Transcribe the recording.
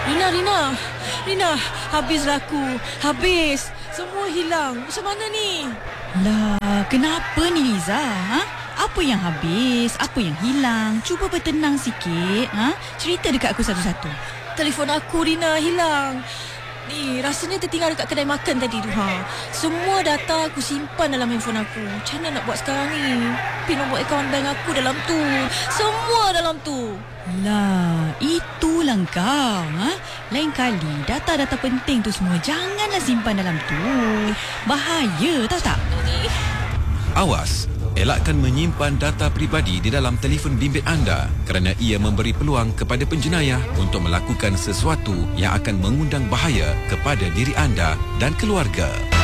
Rina, habislah aku. Habis. Semua hilang. Macam mana ni? Lah, kenapa ni Liza? Apa yang habis? Apa yang hilang? Cuba bertenang sikit. Cerita dekat aku satu-satu. Telefon aku, Rina, hilang. Ni, rasanya tertinggal dekat kedai makan tadi tu. Semua data aku simpan dalam handphone aku. Macam mana nak buat sekarang ni? Pin nombor akaun bank aku dalam tu. Semua dalam tu. Lah, itulah kau. Lain kali data-data penting tu semua janganlah simpan dalam tu. Bahaya, tahu tak? Awas, elakkan menyimpan data pribadi di dalam telefon bimbit anda kerana ia memberi peluang kepada penjenayah untuk melakukan sesuatu yang akan mengundang bahaya kepada diri anda dan keluarga.